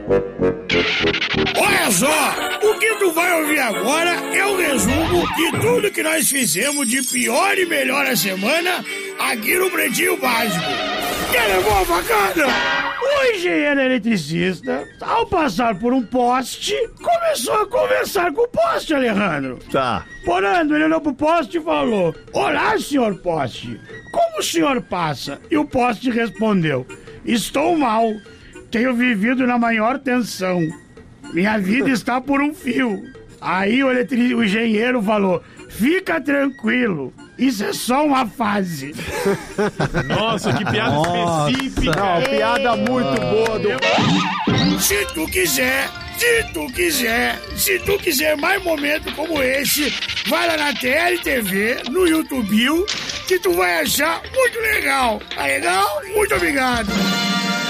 Olha só, o que tu vai ouvir agora é o resumo de tudo que nós fizemos de pior e melhor a semana aqui no Pretinho Básico. Quer levar a facada? O engenheiro eletricista, ao passar por um poste, começou a conversar com o poste, Alejandro. Tá. Porando, ele olhou pro poste e falou: "Olá, senhor poste, como o senhor passa?" E o poste respondeu: "Estou mal, tenho vivido na maior tensão, minha vida está por um fio." Aí o engenheiro falou: "Fica tranquilo, isso é só uma fase." Nossa, que piada específica. Não, piada muito boa do... Se tu quiser mais momentos como esse, vai lá na TLTV, no YouTube, que tu vai achar muito legal. Tá legal? Muito obrigado.